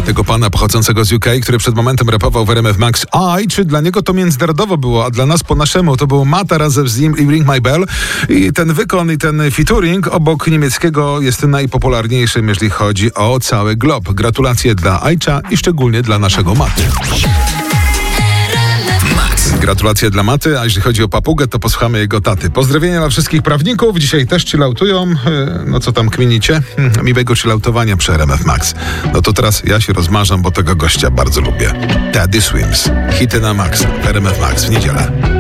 tego pana pochodzącego z UK, który przed momentem rapował w RMF Max. Czy dla niego to międzynarodowo było, a dla nas po naszemu to był Mata razem z nim i Ring My Bell. I ten wykon i ten featuring obok niemieckiego jest najpopularniejszym, jeżeli chodzi o cały glob. Gratulacje dla Ajcza i szczególnie dla naszego Maty. Gratulacje dla Maty, a jeśli chodzi o papugę, to posłuchamy jego taty. Pozdrowienia dla wszystkich prawników. Dzisiaj też chillautują. No co tam kminicie? Miłego chillautowania przy RMF Max. No to teraz ja się rozmarzam, bo tego gościa bardzo lubię. Teddy Swims. Hity na Max. RMF Max w niedzielę.